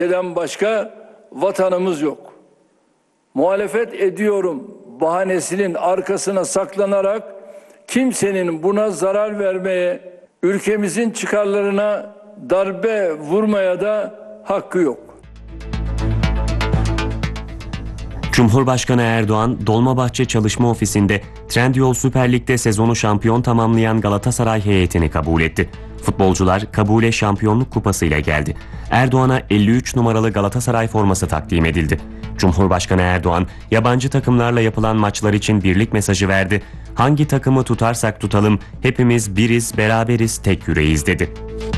Ülkeden başka vatanımız yok. Muhalefet ediyorum bahanesinin arkasına saklanarak kimsenin buna zarar vermeye, ülkemizin çıkarlarına darbe vurmaya da hakkı yok. Cumhurbaşkanı Erdoğan, Dolmabahçe Çalışma Ofisi'nde Trendyol Süper Lig'de sezonu şampiyon tamamlayan Galatasaray heyetini kabul etti. Futbolcular kabule şampiyonluk kupasıyla geldi. Erdoğan'a 53 numaralı Galatasaray forması takdim edildi. Cumhurbaşkanı Erdoğan, yabancı takımlarla yapılan maçlar için birlik mesajı verdi. Hangi takımı tutarsak tutalım, hepimiz biriz, beraberiz, tek yüreğiz dedi.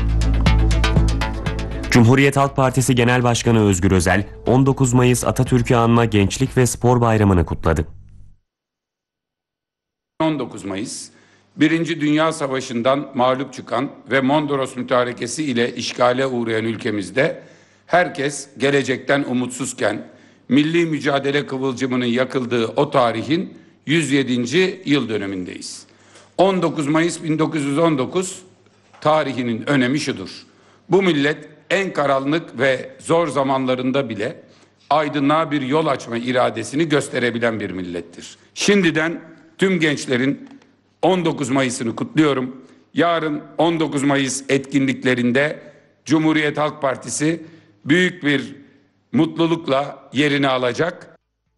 Cumhuriyet Halk Partisi Genel Başkanı Özgür Özel, 19 Mayıs Atatürk'ü anma Gençlik ve Spor Bayramı'nı kutladı. 19 Mayıs, Birinci Dünya Savaşı'ndan mağlup çıkan ve Mondros Mütarekesi ile işgale uğrayan ülkemizde herkes gelecekten umutsuzken milli mücadele kıvılcımının yakıldığı o tarihin 107. yıl dönümündeyiz. 19 Mayıs 1919 tarihinin önemi şudur: bu millet en karanlık ve zor zamanlarında bile aydınlığa bir yol açma iradesini gösterebilen bir millettir. Şimdiden tüm gençlerin 19 Mayıs'ını kutluyorum. Yarın 19 Mayıs etkinliklerinde Cumhuriyet Halk Partisi büyük bir mutlulukla yerini alacak.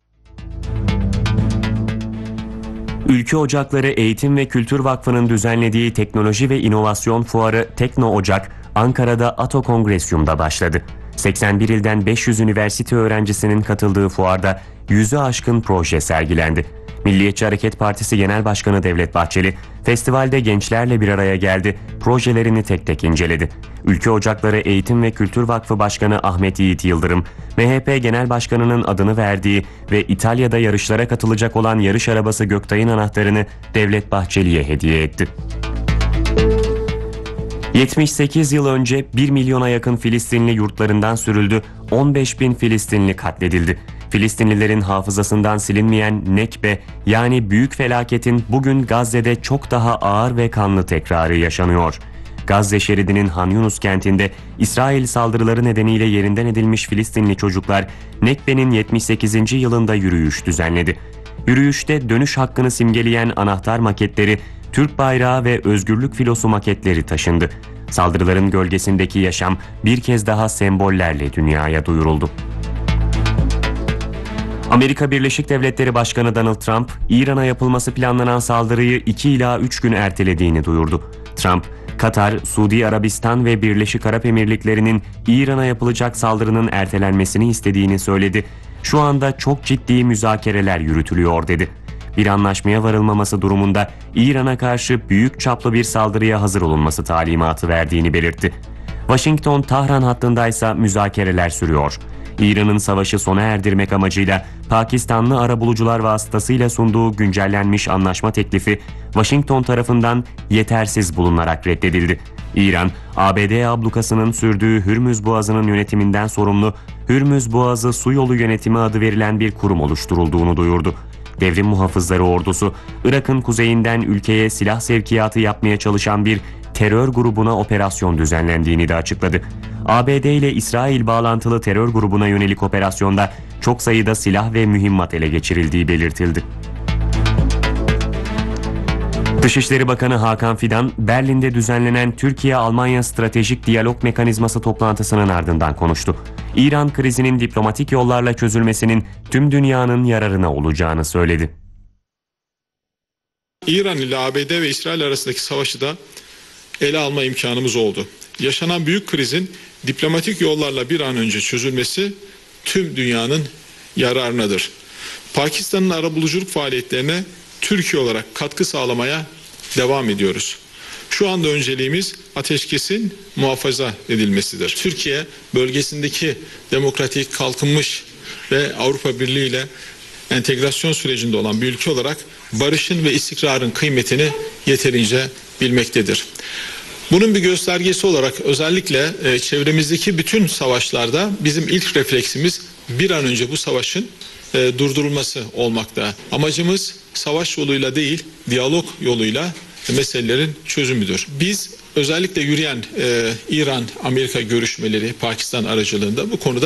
Ülke Ocakları Eğitim ve Kültür Vakfı'nın düzenlediği Teknoloji ve İnovasyon Fuarı Tekno Ocak, Ankara'da Ato Kongresyum'da başladı. 81 ilden 500 üniversite öğrencisinin katıldığı fuarda 100'ü aşkın proje sergilendi. Milliyetçi Hareket Partisi Genel Başkanı Devlet Bahçeli, festivalde gençlerle bir araya geldi, projelerini tek tek inceledi. Ülke Ocakları Eğitim ve Kültür Vakfı Başkanı Ahmet Yiğit Yıldırım, MHP Genel Başkanı'nın adını verdiği ve İtalya'da yarışlara katılacak olan yarış arabası Göktay'ın anahtarını Devlet Bahçeli'ye hediye etti. 78 yıl önce 1 milyona yakın Filistinli yurtlarından sürüldü, 15 bin Filistinli katledildi. Filistinlilerin hafızasından silinmeyen Nekbe, yani büyük felaketin bugün Gazze'de çok daha ağır ve kanlı tekrarı yaşanıyor. Gazze şeridinin Han Yunus kentinde İsrail saldırıları nedeniyle yerinden edilmiş Filistinli çocuklar Nekbe'nin 78. yılında yürüyüş düzenledi. Yürüyüşte dönüş hakkını simgeleyen anahtar maketleri, Türk bayrağı ve özgürlük filosu maketleri taşındı. Saldırıların gölgesindeki yaşam bir kez daha sembollerle dünyaya duyuruldu. Amerika Birleşik Devletleri Başkanı Donald Trump, İran'a yapılması planlanan saldırıyı 2 ila 3 gün ertelediğini duyurdu. Trump, Katar, Suudi Arabistan ve Birleşik Arap Emirlikleri'nin İran'a yapılacak saldırının ertelenmesini istediğini söyledi. Şu anda çok ciddi müzakereler yürütülüyor dedi. Bir anlaşmaya varılmaması durumunda İran'a karşı büyük çaplı bir saldırıya hazır olunması talimatı verdiğini belirtti. Washington-Tahran hattındaysa müzakereler sürüyor. İran'ın savaşı sona erdirmek amacıyla Pakistanlı arabulucular vasıtasıyla sunduğu güncellenmiş anlaşma teklifi Washington tarafından yetersiz bulunarak reddedildi. İran, ABD ablukasının sürdüğü Hürmüz Boğazı'nın yönetiminden sorumlu Hürmüz Boğazı Su Yolu Yönetimi adı verilen bir kurum oluşturulduğunu duyurdu. Devrim Muhafızları Ordusu, Irak'ın kuzeyinden ülkeye silah sevkiyatı yapmaya çalışan bir terör grubuna operasyon düzenlendiğini de açıkladı. ABD ile İsrail bağlantılı terör grubuna yönelik operasyonda çok sayıda silah ve mühimmat ele geçirildiği belirtildi. Dışişleri Bakanı Hakan Fidan, Berlin'de düzenlenen Türkiye-Almanya Stratejik Diyalog Mekanizması toplantısının ardından konuştu. İran krizinin diplomatik yollarla çözülmesinin tüm dünyanın yararına olacağını söyledi. İran ile ABD ve İsrail arasındaki savaşı da ele alma imkanımız oldu. Yaşanan büyük krizin diplomatik yollarla bir an önce çözülmesi tüm dünyanın yararınadır. Pakistan'ın arabuluculuk faaliyetlerine Türkiye olarak katkı sağlamaya devam ediyoruz. Şu anda önceliğimiz ateşkesin muhafaza edilmesidir. Türkiye bölgesindeki demokratik, kalkınmış ve Avrupa Birliği ile entegrasyon sürecinde olan bir ülke olarak barışın ve istikrarın kıymetini yeterince bilmektedir. Bunun bir göstergesi olarak özellikle çevremizdeki bütün savaşlarda bizim ilk refleksimiz bir an önce bu savaşın durdurulması olmakta. Amacımız savaş yoluyla değil, diyalog yoluyla meselelerin çözümüdür. Biz özellikle yürüyen İran-Amerika görüşmeleri Pakistan aracılığında bu konuda